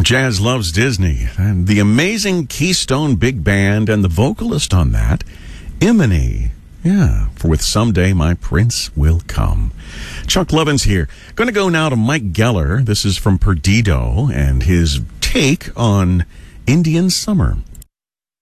From Jazz Loves Disney, and the amazing Keystone Big Band, and the vocalist on that, Imani. Yeah, for With Someday My Prince Will Come. Chuck Lovins here. Going to go now to Mike Geller. This is from Perdido, and his take on Indian Summer.